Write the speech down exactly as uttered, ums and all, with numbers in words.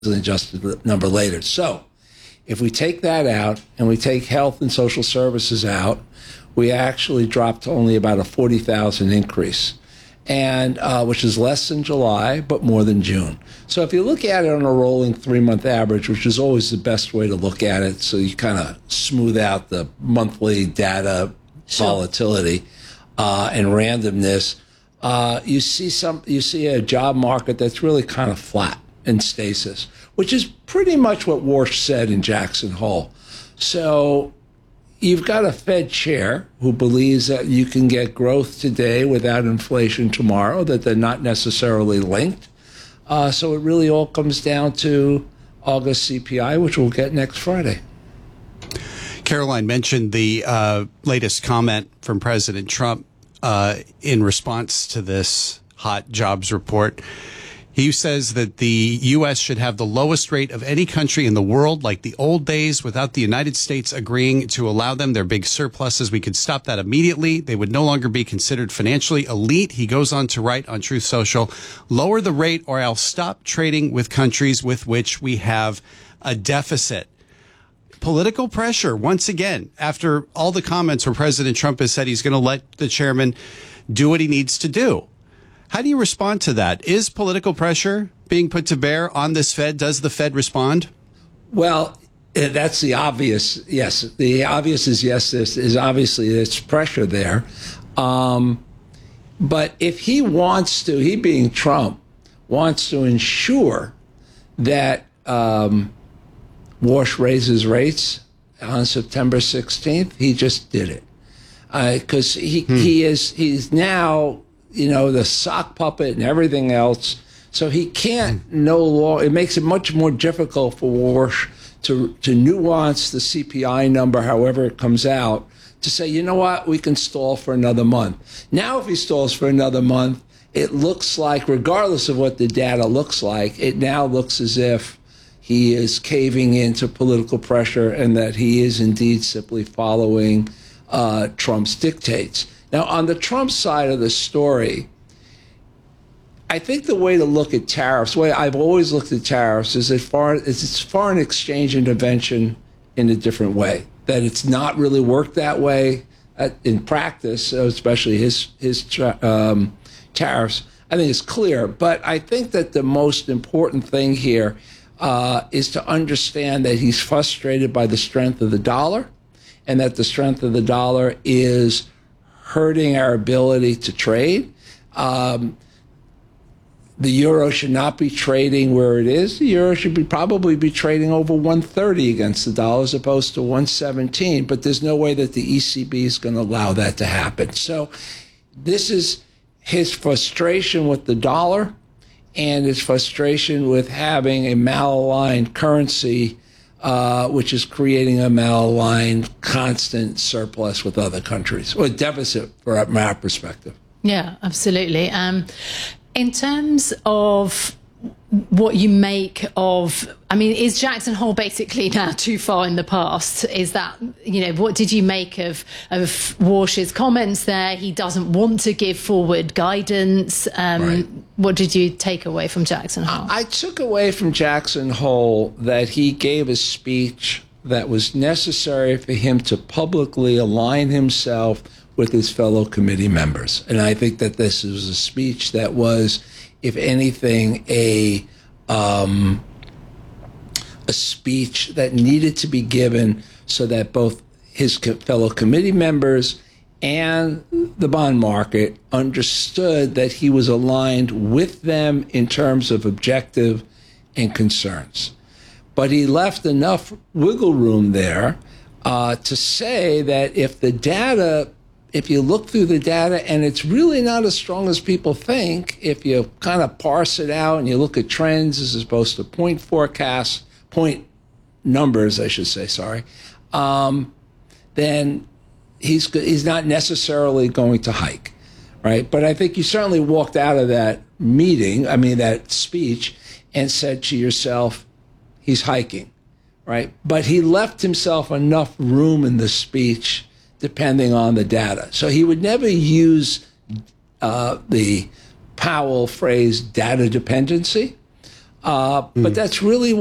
adjusted number later. So if we take that out and we take health and social services out, we actually dropped to only about a forty thousand increase, and uh, which is less than July, but more than June. So if you look at it on a rolling three-month average, which is always the best way to look at it, so you kind of smooth out the monthly data sure. volatility uh, and randomness, uh, you see some, you see a job market that's really kind of flat in stasis, which is pretty much what Warsh said in Jackson Hole. So you've got a Fed chair who believes that you can get growth today without inflation tomorrow, that they're not necessarily linked. Uh, so it really all comes down to August C P I, which we'll get next Friday. Caroline mentioned the uh, latest comment from President Trump uh, in response to this hot jobs report. He says that the U S should have the lowest rate of any country in the world, like the old days, without the United States agreeing to allow them their big surpluses. We could stop that immediately. They would no longer be considered financially elite. He goes on to write on Truth Social, lower the rate or I'll stop trading with countries with which we have a deficit. Political pressure, once again, after all the comments where President Trump has said he's going to let the chairman do what he needs to do. How do you respond to that? Is political pressure being put to bear on this Fed? Does the Fed respond? Well, that's the obvious. Yes, the obvious is yes. This is obviously there's pressure there. Um, but if he wants to, he being Trump, wants to ensure that um, Warsh raises rates on September sixteenth, he just did it because uh, he hmm. he is he's now. You know, the sock puppet and everything else. So he can't no longer, it makes it much more difficult for Warsh to, to nuance the C P I number, however it comes out, to say, you know what, we can stall for another month. Now, if he stalls for another month, it looks like, regardless of what the data looks like, it now looks as if he is caving into political pressure and that he is indeed simply following uh, Trump's dictates. Now, on the Trump side of the story, I think the way to look at tariffs, the way I've always looked at tariffs, is that foreign, is it's foreign exchange intervention in a different way. That it's not really worked that way at, in practice, especially his his um, tariffs. I think it's clear, but I think that the most important thing here uh, is to understand that he's frustrated by the strength of the dollar, and that the strength of the dollar is hurting our ability to trade. Um, the euro should not be trading where it is. The euro should be probably be trading over one thirty against the dollar as opposed to one seventeen, but there's no way that the E C B is going to allow that to happen. So this is his frustration with the dollar and his frustration with having a malaligned currency Uh, which is creating a malaligned constant surplus with other countries, or a deficit from our perspective. Yeah, absolutely. Um, in terms of what you make of, I mean, is Jackson Hole basically now too far in the past? Is that, you know, what did you make of, of Warsh's comments there? He doesn't want to give forward guidance. Um, right. What did you take away from Jackson Hole? I took away from Jackson Hole that he gave a speech that was necessary for him to publicly align himself with his fellow committee members. And I think that this was a speech that was, if anything, a um, a speech that needed to be given so that both his co- fellow committee members and the bond market understood that he was aligned with them in terms of objective and concerns. But he left enough wiggle room there uh, to say that if the data, if you look through the data and it's really not as strong as people think, if you kind of parse it out and you look at trends as opposed to point forecasts, point numbers, I should say, sorry, um, then he's he's not necessarily going to hike, right? But I think you certainly walked out of that meeting, I mean, that speech, and said to yourself, he's hiking, right? But he left himself enough room in the speech depending on the data. So he would never use uh, the Powell phrase data dependency, Uh, But that's really